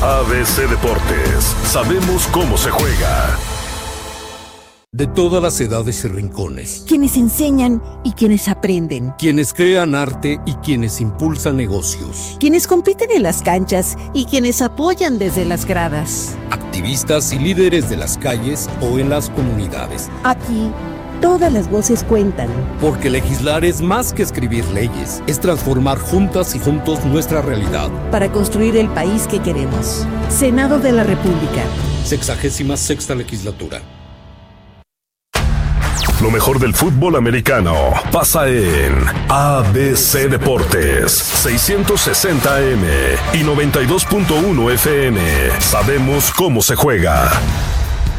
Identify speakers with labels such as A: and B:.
A: ABC Deportes, sabemos cómo se juega.
B: De todas las edades y rincones.
C: Quienes enseñan y quienes aprenden.
B: Quienes crean arte y quienes impulsan negocios.
C: Quienes compiten en las canchas y quienes apoyan desde las gradas.
B: Activistas y líderes de las calles o en las comunidades.
C: Aquí, todas las voces cuentan.
B: Porque legislar es más que escribir leyes. Es transformar juntas y juntos nuestra realidad.
C: Para construir el país que queremos. Senado de la República.
B: 66ª legislatura.
A: Lo mejor del fútbol americano pasa en ABC Deportes, 660 AM y 92.1 FM. Sabemos cómo se juega.